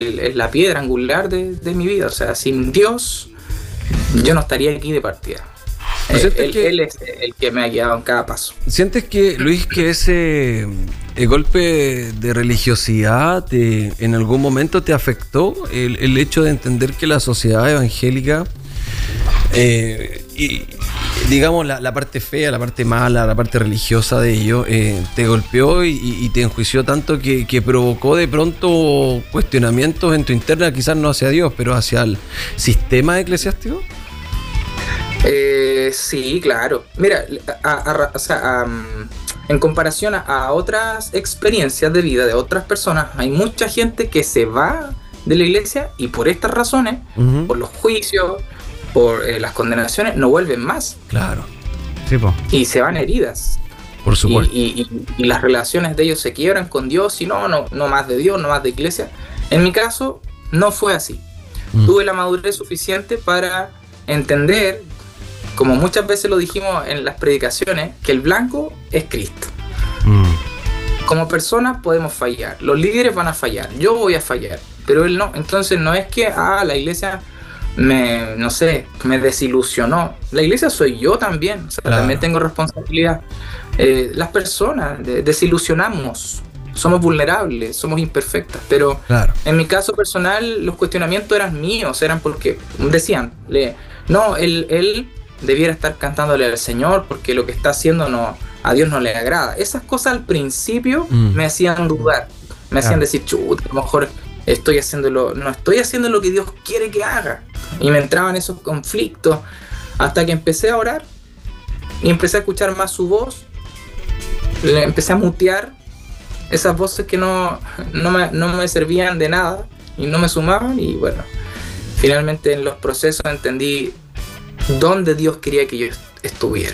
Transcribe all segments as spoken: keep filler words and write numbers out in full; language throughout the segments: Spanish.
es la piedra angular de, de mi vida. O sea, sin Dios yo no estaría aquí de partida. Eh, él, que, él es el que me ha guiado en cada paso. ¿Sientes que, Luis, que ese el golpe de religiosidad te, en algún momento te afectó? El, el hecho de entender que la sociedad evangélica, eh, y digamos la, la parte fea, la parte mala, la parte religiosa de ello, eh, te golpeó y, y te enjuició tanto que, que provocó de pronto cuestionamientos en tu interna, quizás no hacia Dios, pero hacia el sistema eclesiástico? Eh, sí, claro. Mira, a, a, o sea, a, en comparación a, a otras experiencias de vida de otras personas, hay mucha gente que se va de la iglesia y por estas razones, uh-huh. por los juicios, por eh, las condenaciones, no vuelven más. Claro. Sí, po. Y se van heridas. Por supuesto. Y, y, y, y las relaciones de ellos se quiebran con Dios y no, no, no más de Dios, no más de iglesia. En mi caso, no fue así. Uh-huh. Tuve la madurez suficiente para entender, como muchas veces lo dijimos en las predicaciones, que el blanco es Cristo. Mm. Como personas podemos fallar, los líderes van a fallar, yo voy a fallar, pero él no. Entonces no es que ah, la iglesia me, no sé, me desilusionó. La iglesia soy yo también, o sea, claro. también tengo responsabilidad. Eh, las personas de, desilusionamos, somos vulnerables, somos imperfectas, pero claro. en mi caso personal los cuestionamientos eran míos, eran porque decían, le, no, él... él debiera estar cantándole al Señor porque lo que está haciendo no, a Dios no le agrada. Esas cosas al principio mm. me hacían dudar, me hacían ah. decir, chuta, a lo mejor estoy haciéndolo, no estoy haciendo lo que Dios quiere que haga. Y me entraban esos conflictos hasta que empecé a orar y empecé a escuchar más su voz. Le empecé a mutear esas voces que no, no, me, no me servían de nada y no me sumaban, y bueno, finalmente en los procesos entendí dónde Dios quería que yo estuviera.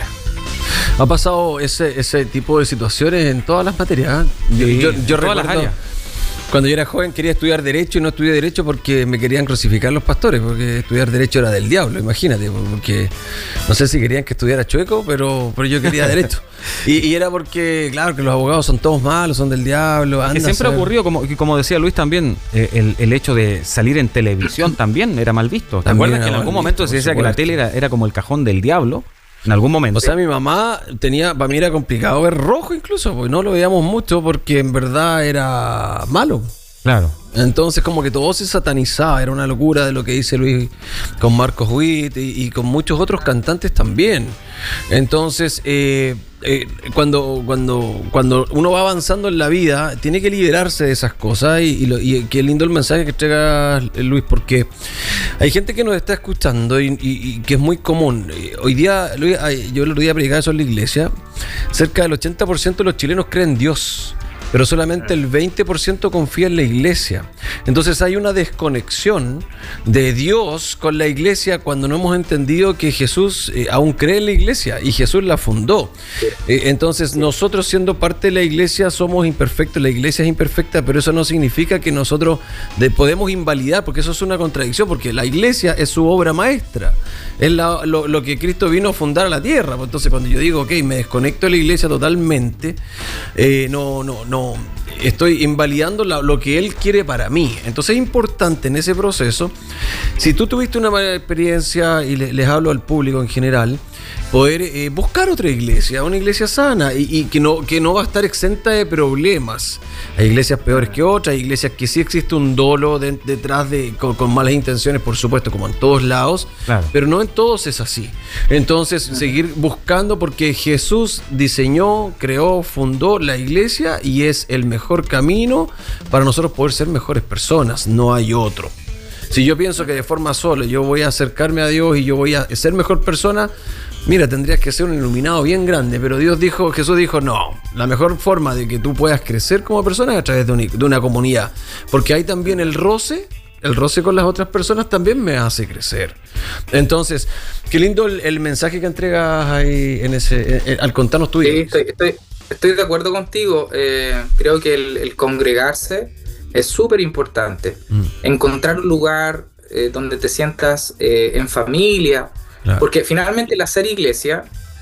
Ha pasado ese, ese tipo de situaciones en todas las materias, ¿eh? Sí, yo yo, yo recuerdo las áreas. Cuando yo era joven quería estudiar Derecho y no estudié Derecho porque me querían crucificar los pastores, porque estudiar Derecho era del diablo, imagínate, porque no sé si querían que estudiara chueco, pero, pero yo quería Derecho. Y, y era porque, claro, que los abogados son todos malos, son del diablo. Que siempre ocurrió, como, como decía Luis también, eh, el, el hecho de salir en televisión también era mal visto. ¿Te acuerdas que en algún momento visto, se decía que la tele era, era como el cajón del diablo? En algún momento. O sea, mi mamá tenía, para mí era complicado ver rojo incluso, porque no lo veíamos mucho porque en verdad era malo. Claro. Entonces como que todo se satanizaba, era una locura de lo que dice Luis con Marcos Witt y, y con muchos otros cantantes también. Entonces, eh, eh, cuando, cuando, cuando uno va avanzando en la vida, tiene que liberarse de esas cosas y, y, lo, y qué lindo el mensaje que entrega Luis, porque hay gente que nos está escuchando y, y, y que es muy común. Hoy día, Luis, yo el otro día predicaba eso en la iglesia, cerca del ochenta por ciento de los chilenos creen en Dios, pero solamente el veinte por ciento confía en la iglesia. Entonces hay una desconexión de Dios con la iglesia cuando no hemos entendido que Jesús eh, aún cree en la iglesia y Jesús la fundó. Eh, entonces nosotros, siendo parte de la iglesia, somos imperfectos, la iglesia es imperfecta, pero eso no significa que nosotros de, podemos invalidar, porque eso es una contradicción, porque la iglesia es su obra maestra, es la, lo, lo que Cristo vino a fundar a la tierra. Entonces cuando yo digo, ok, me desconecto de la iglesia totalmente, eh, no, no, no No, estoy invalidando la, lo que Él quiere para mí. Entonces es importante en ese proceso, si tú tuviste una mala experiencia, y le, les hablo al público en general, poder eh, buscar otra iglesia, una iglesia sana y, y que, no, que no va a estar exenta de problemas. Hay iglesias peores que otras, hay iglesias que sí existe un dolo de, detrás de con, con malas intenciones, por supuesto, como en todos lados, claro. Pero no en todos es así. Entonces, uh-huh. seguir buscando, porque Jesús diseñó, creó, fundó la iglesia y es el mejor camino para nosotros poder ser mejores personas, no hay otro. Si yo pienso que de forma sola yo voy a acercarme a Dios y yo voy a ser mejor persona, mira, tendrías que ser un iluminado bien grande, pero Dios dijo, Jesús dijo, no, la mejor forma de que tú puedas crecer como persona es a través de, un, de una comunidad, porque ahí también el roce, el roce con las otras personas también me hace crecer. Entonces, qué lindo el, el mensaje que entregas ahí en ese, en, al contarnos tu vida. Sí, estoy, estoy, estoy de acuerdo contigo. Eh, creo que el, el congregarse es súper importante. Mm. Encontrar un lugar eh, donde te sientas eh, en familia. Claro. Porque finalmente el hacer iglesia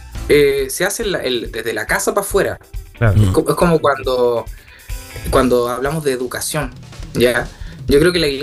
eh, se hace la, el, desde la casa para afuera. Claro. Es, co- es como cuando, cuando hablamos de educación, ¿ya? Yo creo que la iglesia